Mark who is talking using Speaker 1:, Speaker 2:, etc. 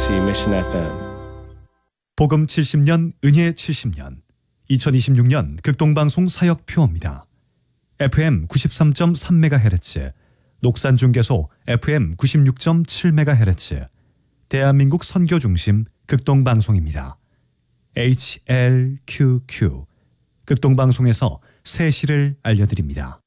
Speaker 1: KBC Mission FM.
Speaker 2: 복음 70년, 은혜 70년, 2026년 극동방송 사역표입니다. FM 93.3MHz, 녹산중개소 FM 96.7MHz, 대한민국 선교중심 극동방송입니다. HLQQ, 극동방송에서 새 시를 알려드립니다.